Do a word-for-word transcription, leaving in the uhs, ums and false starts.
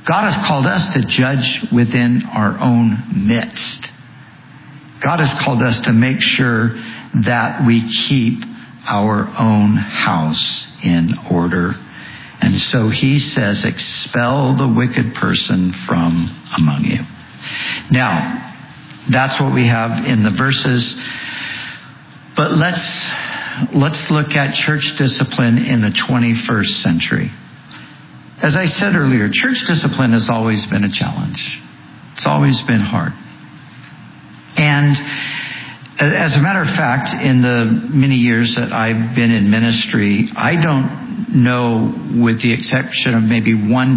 God has called us to judge within our own midst. God has called us to make sure that we keep our own house in order. And so he says, expel the wicked person from among you. Now, that's what we have in the verses. But let's let's look at church discipline in the twenty-first century. As I said earlier, church discipline has always been a challenge. It's always been hard. And as a matter of fact, in the many years that I've been in ministry, I don't know, with the exception of maybe one